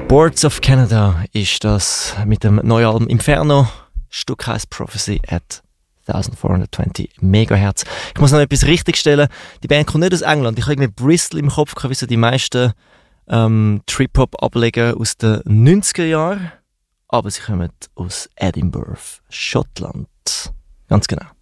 Boards of Canada ist das mit dem neuen Album Inferno. Stück heisst Prophecy at 1420 MHz. Ich muss noch etwas richtigstellen. Die Band kommt nicht aus England. Ich habe irgendwie Bristol im Kopf gehabt, wie so die meisten Trip-Hop-Ableger aus den 90er Jahren. Aber sie kommen aus Edinburgh, Schottland. Ganz genau.